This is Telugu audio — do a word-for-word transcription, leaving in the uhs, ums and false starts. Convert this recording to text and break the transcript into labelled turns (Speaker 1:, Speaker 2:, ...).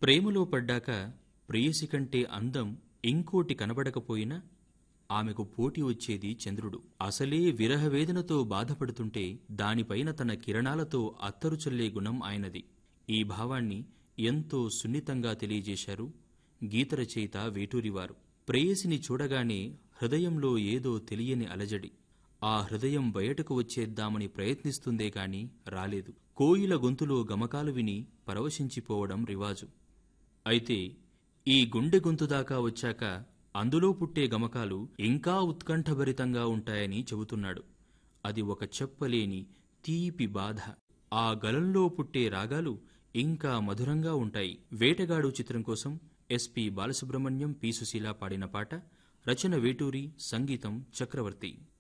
Speaker 1: ప్రేమలో పడ్డాక ప్రేయసి కంటే అందం ఇంకోటి కనబడకపోయినా ఆమెకు పోటీ వచ్చేది చంద్రుడు. అసలే విరహవేదనతో బాధపడుతుంటే దానిపైన తన కిరణాలతో అత్తరు చల్లే గుణం ఆయనది. ఈ భావాన్ని ఎంతో సున్నితంగా తెలియజేశారు గీతరచయిత వేటూరివారు. ప్రేయసిని చూడగానే హృదయంలో ఏదో తెలియని అలజడి. ఆ హృదయం బయటకు వచ్చేద్దామని ప్రయత్నిస్తుందే కాని రాలేదు. కోయిల గొంతులో గమకాలు విని పరవశించిపోవడం రివాజు. అయితే ఈ గుండె గొంతుదాకా వచ్చాక అందులో పుట్టే గమకాలు ఇంకా ఉత్కంఠభరితంగా ఉంటాయని చెబుతున్నాడు. అది ఒక చెప్పలేని తీపి బాధ. ఆ గలంలో పుట్టే రాగాలు ఇంకా మధురంగా ఉంటాయి. వేటగాడు చిత్రం కోసం ఎస్పి బాలసుబ్రహ్మణ్యం, పి సుశీల పాడిన పాట. రచన వేటూరి, సంగీతం చక్రవర్తి.